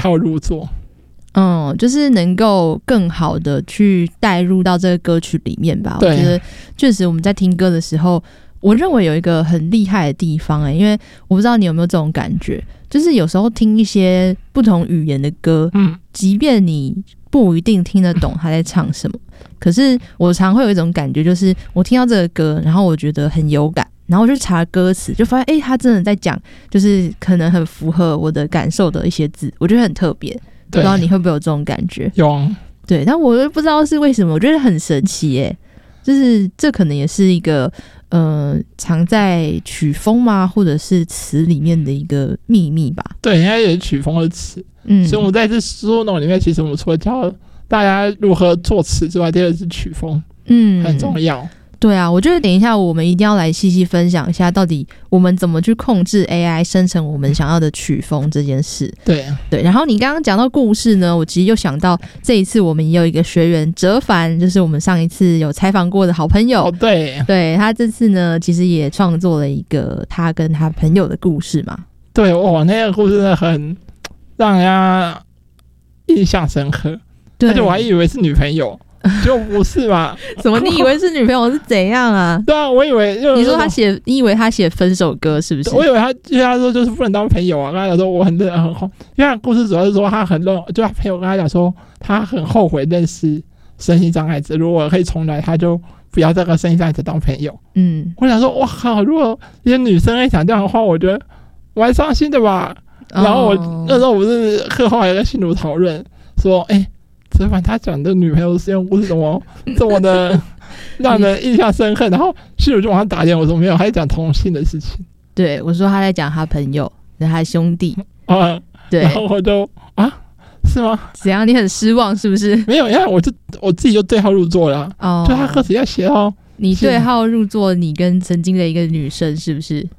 号入座。 就是能够更好的去带入到这个歌曲里面吧。我觉得确实我们在听歌的时候，我认为有一个很厉害的地方因为我不知道你有没有这种感觉，就是有时候听一些不同语言的歌，即便你不一定听得懂他在唱什么，可是我常会有一种感觉，就是我听到这个歌，然后我觉得很有感，然后我去查歌词，就发现他真的在讲，就是可能很符合我的感受的一些字，我觉得很特别。不知道你会不会有这种感觉？ 有啊， 对，但我又不知道是为什么，我觉得很神奇耶。就是这可能也是一个藏在曲风嘛，或者是词里面的一个秘密吧。 对，应该也是曲风的词。所以我们在这书内里面，其实我们除了教大家如何作词之外，第二是曲风，很重要。 对啊，我觉得等一下我们一定要来细细分享一下，到底我们怎么去控制 AI 生成我们想要的曲风这件事。对，然后你刚刚讲到故事呢，我其实又想到这一次我们也有一个学员哲凡，就是我们上一次有采访过的好朋友。对，他这次呢其实也创作了一个他跟他朋友的故事嘛。对，那个故事真的很让人家印象深刻，而且我还以为是女朋友。就不是嘛？怎么你以为是女朋友是怎样啊？对啊，我以为你说你以为他写分手歌是不是？我以为他说就是不能当朋友啊。跟他讲说我很后，因为他故事主要是说他就他朋友跟他讲说他很后悔认识身心障碍者，如果可以重来，他就不要再跟身心障碍者当朋友。我想说哇靠，如果一些女生会讲这样的话，我觉得蛮伤心的吧。然后那时候我是课后还在心路讨论说，哲凡他讲的女朋友的实验故事怎么这么的让人印象深刻，然后室友就往上打脸，我说没有，他在讲同性的事情。对，我说他在讲他朋友他兄弟对，然后我就是吗？怎样？你很失望是不是？没有，因为我自己就对号入座了。就他歌词要写到你对号入座，你跟曾经的一个女生是不是？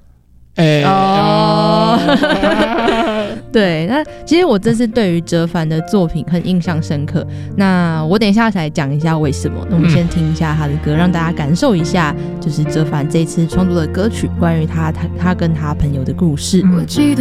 对，那其实我这次对于哲凡的作品很印象深刻，那我等一下才讲一下为什么。那我们先听一下他的歌，让大家感受一下就是哲凡这次创作的歌曲关于他跟他朋友的故事。我记得